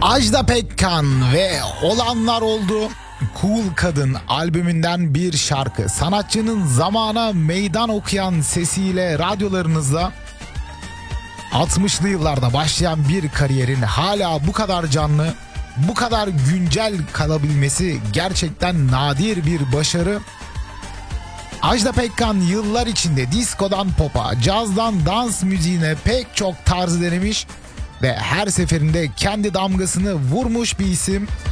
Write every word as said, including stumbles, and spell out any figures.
Ajda Pekkan ve Olanlar Oldu. Cool Kadın albümünden bir şarkı. Sanatçının zamana meydan okuyan sesiyle radyolarınızda altmışlı yıllarda başlayan bir kariyerin hala bu kadar canlı, bu kadar güncel kalabilmesi gerçekten nadir bir başarı. Ajda Pekkan yıllar içinde diskodan pop'a, cazdan dans müziğine pek çok tarz denemiş ve her seferinde kendi damgasını vurmuş bir isim.